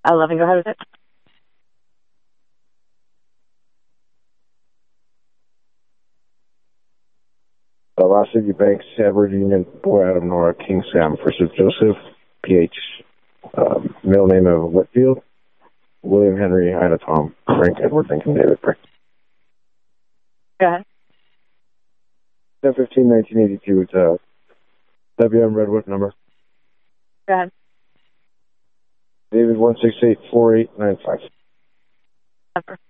11, go ahead with it. Last City Banks, Edward Union, Boy Adam Nora, King Sam, First of Joseph, PH, middle name of Whitfield, William Henry, Ida Tom, Frank Edward Lincoln David Brick. Go ahead. 10/15/1982, it's WM Redwood number. Go ahead. David 1684895.